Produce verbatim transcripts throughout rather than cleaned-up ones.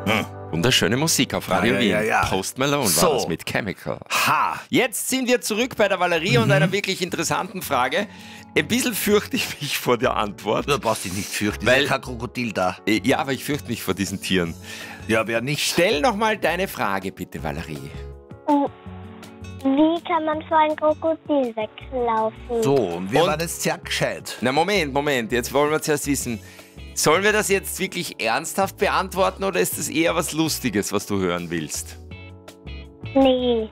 Hm. Wunderschöne Musik auf Radio Ja, Wien. ja, ja. Post Malone So. war das mit Chemical. Ha! Jetzt sind wir zurück bei der Valerie Mhm. und einer wirklich interessanten Frage. Ein bisschen fürchte ich mich vor der Antwort. Du brauchst dich nicht fürchten, Weil- ist ja kein Krokodil da. Äh, Ja, aber ich fürchte mich vor diesen Tieren. Ja, wer nicht? Stell nochmal deine Frage, bitte, Valerie. Wie kann man vor einem Krokodil weglaufen? So, und wir Und- waren jetzt sehr gescheit. Na, Moment, Moment. Jetzt wollen wir zuerst wissen, sollen wir das jetzt wirklich ernsthaft beantworten oder ist das eher was Lustiges, was du hören willst? Nee.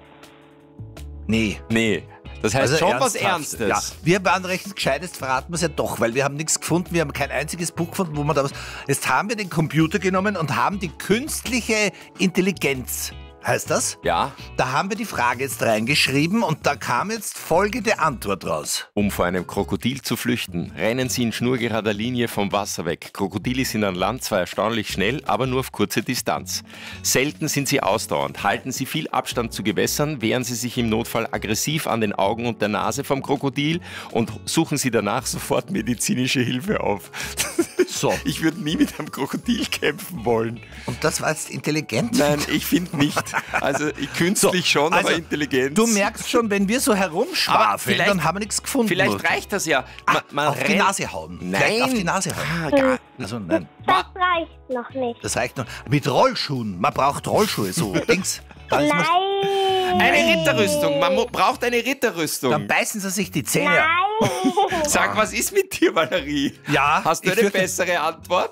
Nee. Nee. Das heißt schon was ernsthaft. Ernstes. Ja, wir waren recht gescheit, jetzt verraten wir es ja doch, weil wir haben nichts gefunden, wir haben kein einziges Buch gefunden, wo man da was... Jetzt haben wir den Computer genommen und haben die künstliche Intelligenz, heißt das? Ja, Da haben wir die Frage jetzt reingeschrieben und da kam jetzt folgende Antwort raus. um vor einem Krokodil zu flüchten, rennen sie in schnurgerader Linie vom Wasser weg. Krokodile sind an Land zwar erstaunlich schnell, aber nur auf kurze Distanz. Selten sind sie ausdauernd. Halten sie viel Abstand zu Gewässern, wehren sie sich im Notfall aggressiv an den Augen und der Nase vom Krokodil und suchen sie danach sofort medizinische Hilfe auf. So, Ich würde nie mit einem Krokodil kämpfen wollen. und das war jetzt intelligent? Nein, ich finde nicht. Also ich- künstlich schon, also, aber Intelligenz. Du merkst schon, wenn wir so herumschwafeln, Aber vielleicht- dann haben wir nichts gefunden. Vielleicht reicht das ja. Man, man auf die rennt- Nase hauen. Nein. Vielleicht auf die Nase hauen. Ah, gar, Also nein, Das reicht noch nicht. das reicht noch. Mit Rollschuhen. Man braucht Rollschuhe, so Dings. Dann, ist man, Nein. Eine Ritterrüstung. Man mu- braucht eine Ritterrüstung. dann beißen sie sich die Zähne. Nein. Sag, was ist mit dir, Valerie? Ja, Hast du ich eine fürchte- bessere Antwort?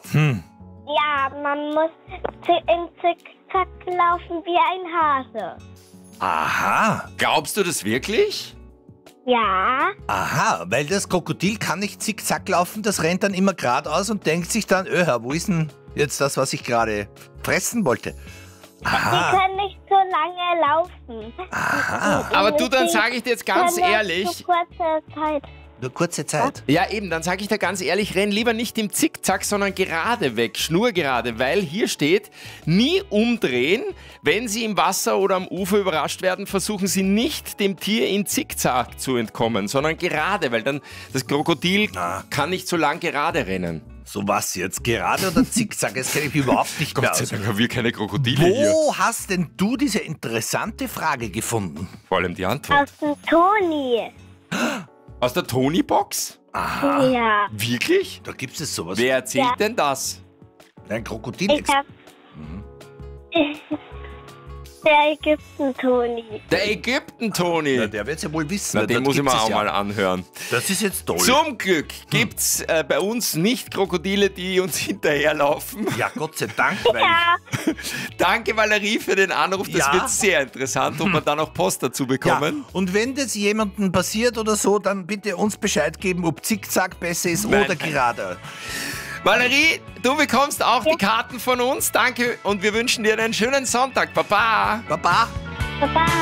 Ja, man muss zi- im Zickzack laufen wie ein Hase. Aha, Glaubst du das wirklich? Ja. aha, weil das Krokodil kann nicht zickzack laufen, das rennt dann immer geradeaus und denkt sich dann, öh, wo ist denn jetzt das, was ich gerade fressen wollte? Die Aha, können nicht so lange laufen. aha, Aber du, dann sage ich dir jetzt ganz Können ehrlich. Zu kurzer Zeit. nur kurze Zeit. Ja, eben, dann sage ich dir ganz ehrlich, renn lieber nicht im Zickzack, sondern gerade weg, schnurgerade, weil hier steht, nie umdrehen. Wenn Sie im Wasser oder am Ufer überrascht werden, versuchen Sie nicht, dem Tier in Zickzack zu entkommen, sondern gerade, weil dann das Krokodil Ah. kann nicht so lang gerade rennen. So was jetzt, gerade oder zickzack, das kenne ich mich überhaupt nicht mehr Gott sei aus. Dank haben wir keine Krokodile hier. Wo hast denn du diese interessante Frage gefunden? Vor allem die Antwort. Aus dem Toni. Aus der Tony-Box? Ja. Wirklich? Da gibt es sowas. Wer erzählt Ja. denn das? Ein Krokodil. Ich hab. Der Ägypten-Toni. Der Ägypten-Toni. Na, der wird es ja wohl wissen. Na, weil den dort muss ich gibt's mir es auch ja. mal anhören. Das ist jetzt toll. Zum Glück gibt's äh, bei uns nicht Krokodile, die uns hinterherlaufen. Ja, Gott sei Dank. Weil Ja. Danke, Valerie, für den Anruf. Das Ja. wird sehr interessant, ob wir da noch Post dazu ja, bekommen. und wenn das jemandem passiert oder so, dann bitte uns Bescheid geben, ob Zickzack besser ist Nein. oder gerade. Valerie, du bekommst auch die Karten von uns. Danke und wir wünschen dir einen schönen Sonntag. Baba. Baba. Baba.